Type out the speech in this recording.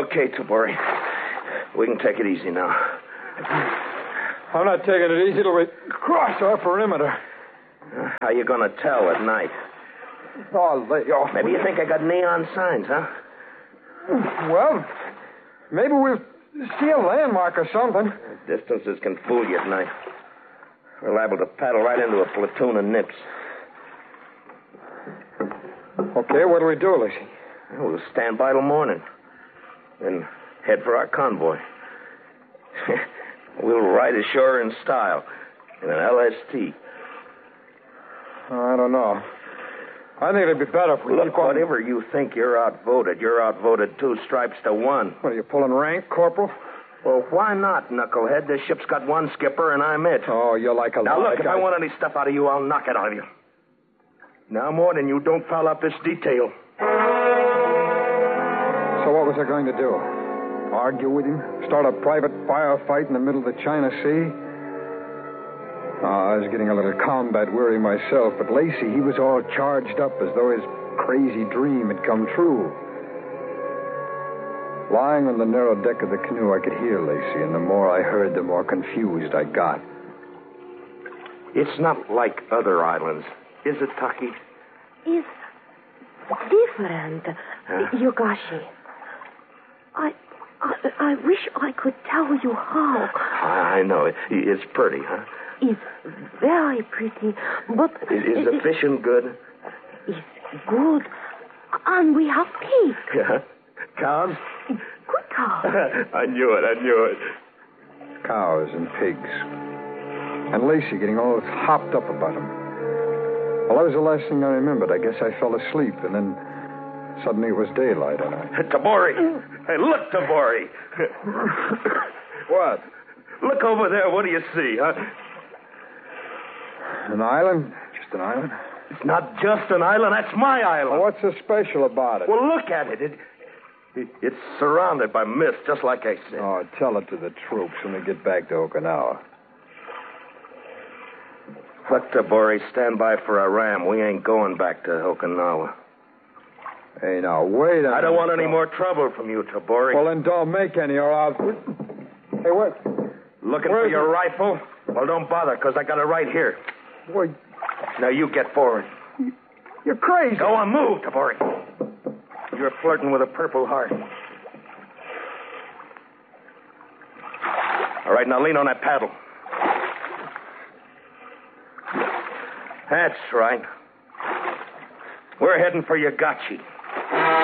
Okay, Tabori. We can take it easy now. I'm not taking it easy till we cross our perimeter. How you gonna tell at night? Oh, lay off. Maybe you think I got neon signs, huh? Well, maybe we'll see a landmark or something. Distances can fool you at night. We're liable to paddle right into a platoon of nips. Okay, what do we do, Lacey? We'll stand by till morning. Then head for our convoy. We'll ride ashore in style. In an LST. I don't know. I think it'd be better if we Look, keep on... whatever you think you're outvoted 2 stripes to 1. What, are you pulling rank, Corporal? Well, why not, knucklehead? This ship's got 1 skipper, and I'm it. Oh, you're like a... Now, look, if I want any stuff out of you, I'll knock it out of you. Now more than you don't foul up this detail. So what was I going to do? Argue with him? Start a private firefight in the middle of the China Sea? I was getting a little combat weary myself, but Lacey, he was all charged up as though his crazy dream had come true. Lying on the narrow deck of the canoe, I could hear Lacey, and the more I heard, the more confused I got. It's not like other islands, is it, Taki? It's different, Yogashi. I wish I could tell you how. I know. It's pretty, huh? It's very pretty, but... Is the fishing good? It's good. And we have pigs. Yeah. Cows? Good cows. I knew it. Cows and pigs. And Lacey getting all hopped up about them. Well, that was the last thing I remembered. I guess I fell asleep, and then suddenly it was daylight, and I... Tabori! Hey, look, Tabori! What? Look over there. What do you see, huh? An island? Just an island? It's not just an island. That's my island. Well, what's so special about it? Well, look at it. It's surrounded by mist, just like I said. Oh, tell it to the troops when we get back to Okinawa. Look, Tabori, stand by for a ram. We ain't going back to Okinawa. Hey, now, wait a minute. I don't want any more trouble from you, Tabori. Well, then don't make any, or I'll... Hey, what? Looking for your rifle? Well, don't bother, because I got it right here. Wait. Now, you get forward. You're crazy. Go on, move, Tabori. You're flirting with a Purple Heart. All right, now lean on that paddle. That's right. We're heading for Yagachi.